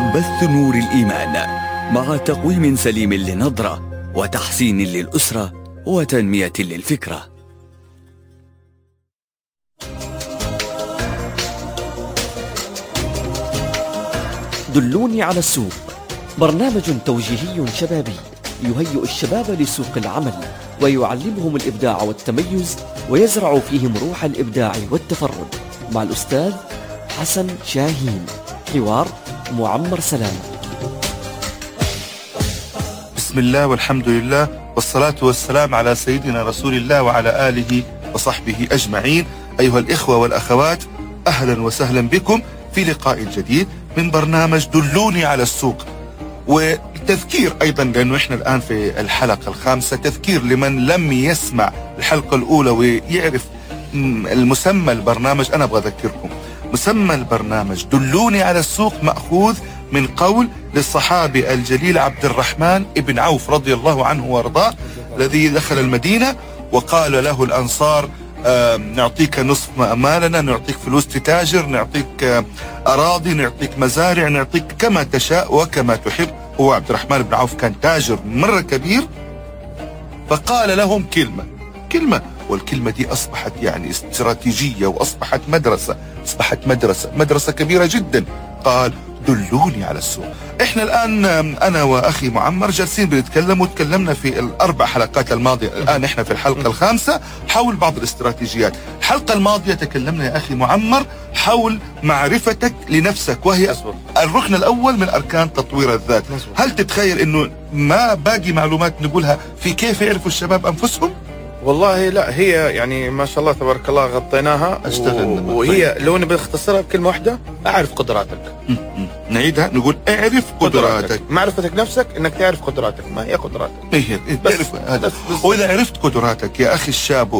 بث نور الإيمان مع تقويم سليم للنظرة وتحسين للأسرة وتنمية للفكرة. دلوني على السوق، برنامج توجيهي شبابي يهيئ الشباب لسوق العمل ويعلمهم الإبداع والتميز ويزرع فيهم روح الإبداع والتفرد، مع الأستاذ حسن شاهين. حوار معمر سلام. بسم الله والحمد لله والصلاة والسلام على سيدنا رسول الله وعلى آله وصحبه أجمعين. أيها الإخوة والأخوات، أهلا وسهلا بكم في لقاء جديد من برنامج دلوني على السوق. وتذكير أيضا، لأنه إحنا الآن في الحلقة الخامسة، تذكير لمن لم يسمع الحلقة الأولى ويعرف المسمى البرنامج. أنا أبغى أذكركم، مسمى البرنامج دلوني على السوق مأخوذ من قول للصحابي الجليل عبد الرحمن ابن عوف رضي الله عنه وارضاه، الذي دخل المدينة وقال له الأنصار: نعطيك نصف مالنا، نعطيك فلوس تتاجر، نعطيك أراضي، نعطيك مزارع، نعطيك كما تشاء وكما تحب. هو عبد الرحمن بن عوف كان تاجر مرة كبير، فقال لهم كلمة، والكلمة دي أصبحت يعني استراتيجية، وأصبحت مدرسة كبيرة جدا. قال: دلوني على السوق. احنا الآن أنا وأخي معمر جالسين بنتكلم، وتكلمنا في الأربع حلقات الماضية، الآن احنا في الحلقة الخامسة حول بعض الاستراتيجيات. الحلقة الماضية تكلمنا يا أخي معمر حول معرفتك لنفسك، وهي الركن الأول من أركان تطوير الذات. هل تتخيل إنه ما باقي معلومات نقولها في كيف يعرفوا الشباب أنفسهم؟ والله لا، هي يعني ما شاء الله تبارك الله غطيناها. وهي لو نبي نختصرها بكلمة واحدة: أعرف قدراتك. نعيدها، نقول أعرف قدراتك. معرفتك نفسك إنك تعرف قدراتك. ما هي قدراتك؟ تعرف هذا. وإذا عرفت قدراتك يا أخي الشاب